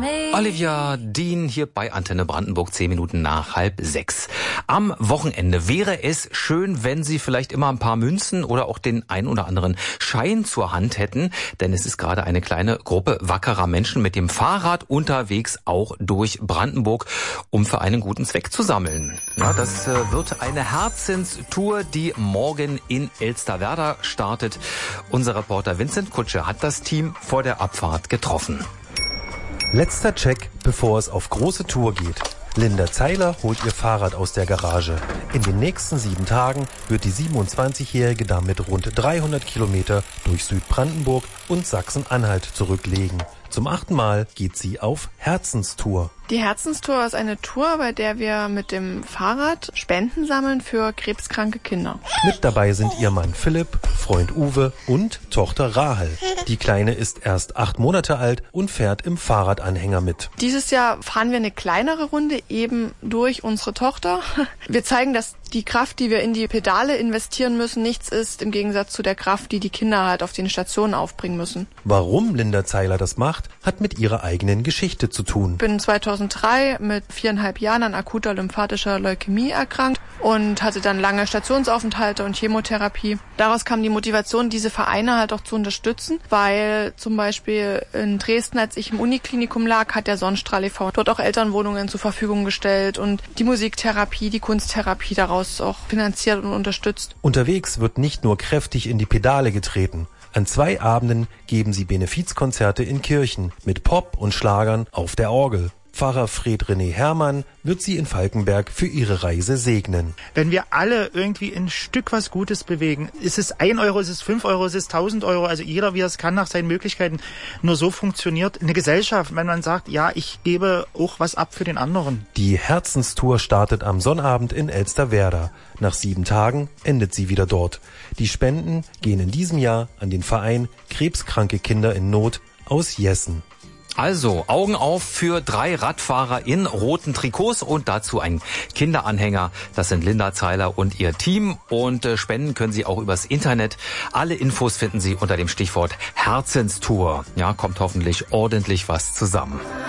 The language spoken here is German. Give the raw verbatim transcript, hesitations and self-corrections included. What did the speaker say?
Olivia Dean hier bei Antenne Brandenburg, zehn Minuten nach halb sechs. Am Wochenende wäre es schön, wenn Sie vielleicht immer ein paar Münzen oder auch den ein oder anderen Schein zur Hand hätten, denn es ist gerade eine kleine Gruppe wackerer Menschen mit dem Fahrrad unterwegs, auch durch Brandenburg, um für einen guten Zweck zu sammeln. Ja, das äh, wird eine Herzenstour, die morgen in Elsterwerda startet. Unser Reporter Vincent Kutsche hat das Team vor der Abfahrt getroffen. Letzter Check, bevor es auf große Tour geht. Linda Zeiler holt ihr Fahrrad aus der Garage. In den nächsten sieben Tagen wird die siebenundzwanzigjährige damit rund dreihundert Kilometer durch Südbrandenburg und Sachsen-Anhalt zurücklegen. Zum achten Mal geht sie auf Herzenstour. Die Herzenstour ist eine Tour, bei der wir mit dem Fahrrad Spenden sammeln für krebskranke Kinder. Mit dabei sind ihr Mann Philipp, Freund Uwe und Tochter Rahel. Die Kleine ist erst acht Monate alt und fährt im Fahrradanhänger mit. Dieses Jahr fahren wir eine kleinere Runde eben durch unsere Tochter. Wir zeigen, dass die Kraft, die wir in die Pedale investieren müssen, nichts ist im Gegensatz zu der Kraft, die die Kinder halt auf den Stationen aufbringen müssen. Warum Linda Zeiler das macht, hat mit ihrer eigenen Geschichte zu tun. Ich bin zweitausenddrei mit viereinhalb Jahren an akuter lymphatischer Leukämie erkrankt und hatte dann lange Stationsaufenthalte und Chemotherapie. Daraus kam die Motivation, diese Vereine halt auch zu unterstützen, weil zum Beispiel in Dresden, als ich im Uniklinikum lag, hat der Sonnenstrahl e V dort auch Elternwohnungen zur Verfügung gestellt und die Musiktherapie, die Kunsttherapie daraus auch finanziert und unterstützt. Unterwegs wird nicht nur kräftig in die Pedale getreten. An zwei Abenden geben sie Benefizkonzerte in Kirchen mit Pop und Schlagern auf der Orgel. Pfarrer Fred René Herrmann wird sie in Falkenberg für ihre Reise segnen. Wenn wir alle irgendwie ein Stück was Gutes bewegen, ist es ein Euro, ist es fünf Euro, ist es tausend Euro, also jeder, wie er es kann, nach seinen Möglichkeiten. Nur so funktioniert eine Gesellschaft, wenn man sagt, ja, ich gebe auch was ab für den anderen. Die Herzenstour startet am Sonnabend in Elsterwerda. Nach sieben Tagen endet sie wieder dort. Die Spenden gehen in diesem Jahr an den Verein Krebskranke Kinder in Not aus Jessen. Also, Augen auf für drei Radfahrer in roten Trikots und dazu ein Kinderanhänger. Das sind Linda Zeiler und ihr Team und äh, spenden können Sie auch übers Internet. Alle Infos finden Sie unter dem Stichwort Herzenstour. Ja, kommt hoffentlich ordentlich was zusammen.